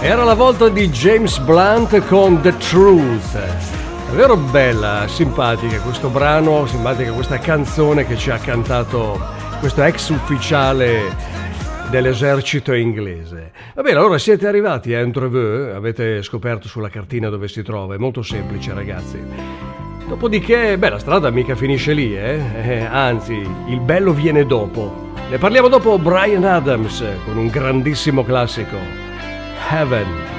Era la volta di James Blunt con The Truth. Davvero bella, simpatica questo brano, simpatica questa canzone che ci ha cantato questo ex ufficiale dell'esercito inglese. Va bene, allora siete arrivati a Entreveux, avete scoperto sulla cartina dove si trova, è molto semplice ragazzi. Dopodiché, la strada mica finisce lì, anzi, il bello viene dopo. Ne parliamo dopo Bryan Adams con un grandissimo classico, Heaven.